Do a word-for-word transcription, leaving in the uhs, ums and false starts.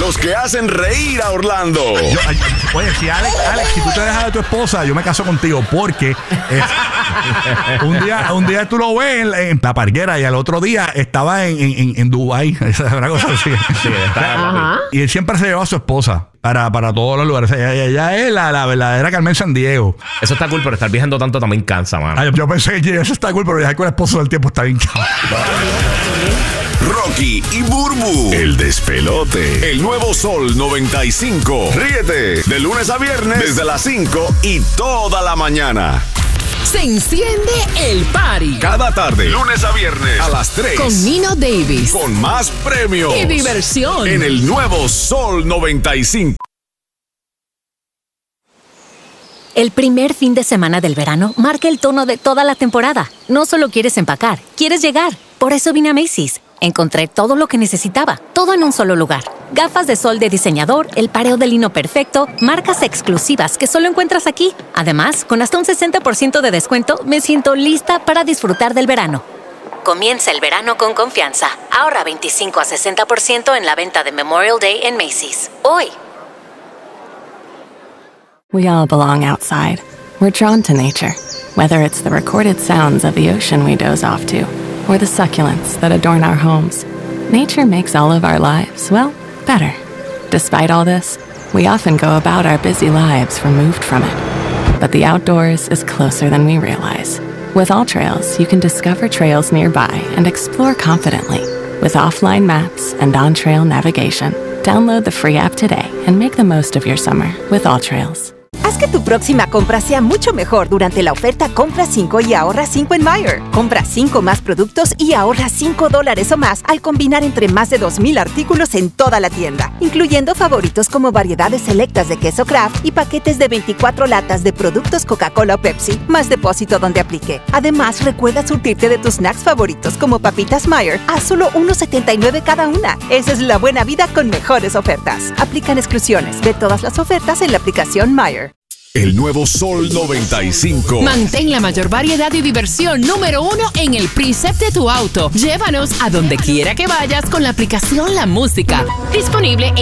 Los que hacen reír a Orlando. Yo, oye, si Alex, Alex, si tú te dejas de tu esposa, yo me caso contigo porque eh, un día un día tú lo ves en, en la parguera y al otro día estaba en, en, en Dubái. Esa es una cosa así. Sí, está, y él siempre se llevó a su esposa para, para todos los lugares. Ella, ella es la, la verdadera Carmen Sandiego. Eso está cool, pero estar viajando tanto también cansa, mano. Ay, yo pensé que eso está cool, pero viajar con el esposo del tiempo está bien cabrón. Rocky y Burbu, el despelote. El nuevo Sol noventa y cinco. Ríete de lunes a viernes desde las cinco y toda la mañana. Se enciende el party. Cada tarde, lunes a viernes a las tres. Con Nino Davis. Con más premios y diversión. En el nuevo Sol noventa y cinco. El primer fin de semana del verano marca el tono de toda la temporada. No solo quieres empacar, quieres llegar. Por eso vine a Macy's. Encontré todo lo que necesitaba, todo en un solo lugar. Gafas de sol de diseñador, el pareo de lino perfecto, marcas exclusivas que solo encuentras aquí. Además, con hasta un sesenta por ciento de descuento, me siento lista para disfrutar del verano. Comienza el verano con confianza. Ahorra veinticinco a sesenta por ciento en la venta de Memorial Day en Macy's. Hoy. We all belong outside. We're drawn to nature, whether it's the recorded sounds of the ocean we doze off to, or the succulents that adorn our homes. Nature makes all of our lives, well, better. Despite all this, we often go about our busy lives removed from it. But the outdoors is closer than we realize. With AllTrails, you can discover trails nearby and explore confidently. With offline maps and on-trail navigation, download the free app today and make the most of your summer with AllTrails. Haz que tu próxima compra sea mucho mejor durante la oferta Compra cinco y ahorra cinco en Meijer. Compra cinco más productos y ahorra cinco dólares o más al combinar entre más de dos mil artículos en toda la tienda, incluyendo favoritos como variedades selectas de queso Kraft y paquetes de veinticuatro latas de productos Coca-Cola o Pepsi, más depósito donde aplique. Además, recuerda surtirte de tus snacks favoritos como papitas Meijer a solo uno setenta y nueve cada una. Esa es la buena vida con mejores ofertas. Aplican exclusiones. Ve todas las ofertas en la aplicación Meijer. El nuevo Sol noventa y cinco. Mantén la mayor variedad y diversión número uno en el preset de tu auto. Llévanos a donde quiera que vayas con la aplicación La Música. Disponible en